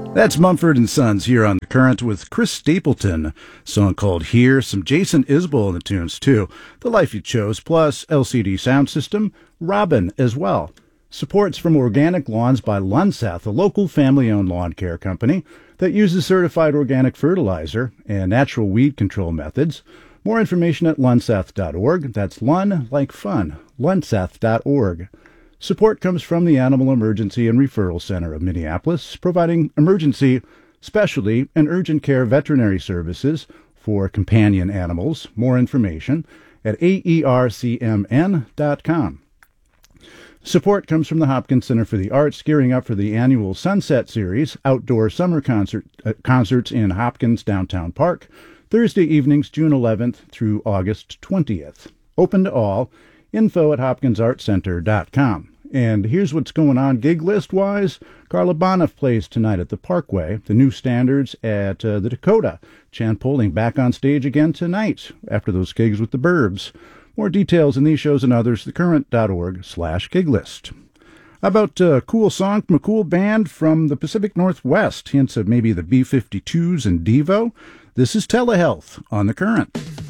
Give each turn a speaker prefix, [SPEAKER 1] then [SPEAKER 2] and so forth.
[SPEAKER 1] That's Mumford & Sons here on The Current with Chris Stapleton. Song called Here. Some Jason Isbell in the tunes, too. The Life You Chose, plus LCD Sound System. Robin as well. Support's from Organic Lawns by Lunseth, a local family-owned lawn care company that uses certified organic fertilizer and natural weed control methods. More information at lunseth.org. That's Lun like fun. lunseth.org. Support comes from the Animal Emergency and Referral Center of Minneapolis, providing emergency, specialty, and urgent care veterinary services for companion animals. More information at aercmn.com. Support comes from the Hopkins Center for the Arts, gearing up for the annual Sunset Series, outdoor summer concerts in Hopkins Downtown Park, Thursday evenings, June 11th through August 20th. Open to all. Info at hopkinsartcenter.com. And here's what's going on gig list-wise. Carla Bonoff plays tonight at the Parkway. The New Standards at the Dakota. Chan Poling back on stage again tonight after those gigs with the Burbs. More details in these shows and others, thecurrent.org/giglist. How about a cool song from a cool band from the Pacific Northwest? Hints of maybe the B-52s and Devo. This is Telehealth on The Current.